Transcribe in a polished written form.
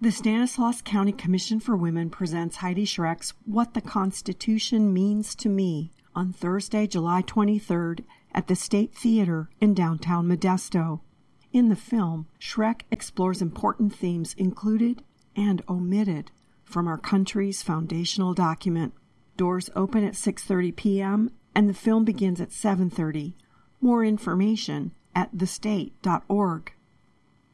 The Stanislaus County Commission for Women presents Heidi Schreck's What the Constitution Means to Me on Thursday, July 23rd at the State Theater in downtown Modesto. In the film, Schreck explores important themes included and omitted from our country's foundational document. Doors open at 6:30 p.m. and the film begins at 7:30. More information at thestate.org.